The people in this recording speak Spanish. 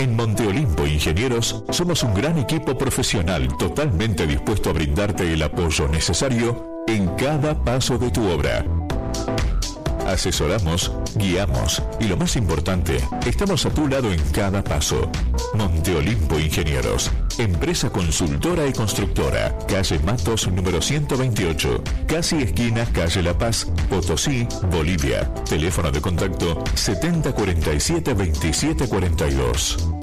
En Monte Olimpo Ingenieros somos un gran equipo profesional totalmente dispuesto a brindarte el apoyo necesario en cada paso de tu obra. Asesoramos, guiamos y lo más importante, estamos a tu lado en cada paso. Monte Olimpo Ingenieros, empresa consultora y constructora, calle Matos número 128, casi esquina calle La Paz, Potosí, Bolivia. Teléfono de contacto 7047-2742.